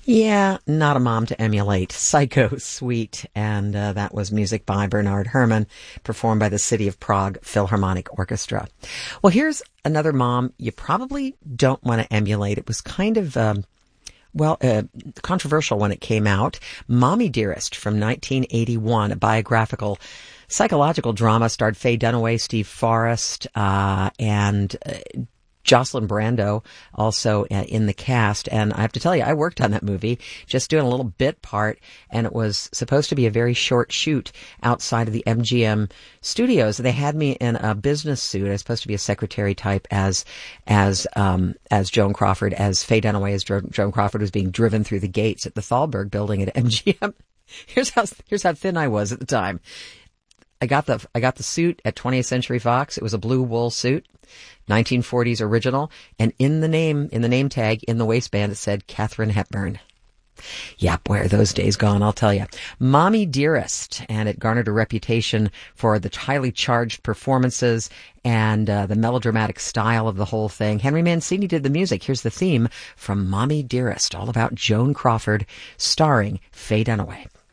Yeah, not a mom to emulate. Psycho Sweet. And that was music by Bernard Herrmann, performed by the City of Prague Philharmonic Orchestra. Well, here's another mom you probably don't want to emulate. It was kind of controversial when it came out. Mommy Dearest from 1981, a biographical psychological drama, starred Faye Dunaway, Steve Forrest, and Jocelyn Brando also in the cast. And I have to tell you, I worked on that movie, just doing a little bit part, and it was supposed to be a very short shoot outside of the MGM studios. They had me in a business suit. I was supposed to be a secretary type as Joan Crawford, as Faye Dunaway as Joan Crawford was being driven through the gates at the Thalberg building at MGM. Here's how thin I was at the time. I got the suit at 20th Century Fox. It was a blue wool suit, 1940s original, and in the name tag, in the waistband, it said Katharine Hepburn. Yeah, boy, are those days gone, I'll tell you. Mommy Dearest, and it garnered a reputation for the highly charged performances and the melodramatic style of the whole thing. Henry Mancini did the music. Here's the theme from Mommy Dearest, all about Joan Crawford, starring Faye Dunaway.